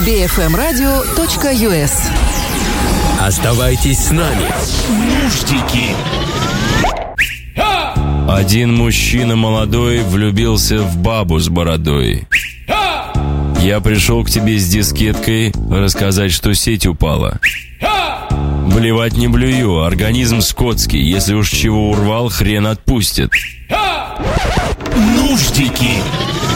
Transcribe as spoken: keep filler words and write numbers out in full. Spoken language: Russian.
би эф эм радио точка ю эс. Оставайтесь с нами. Нуждики. Один мужчина молодой влюбился в бабу с бородой. Я пришел к тебе с дискеткой рассказать, что сеть упала. Блевать не блюю, организм скотский. Если уж чего урвал, хрен отпустит. Нуждики.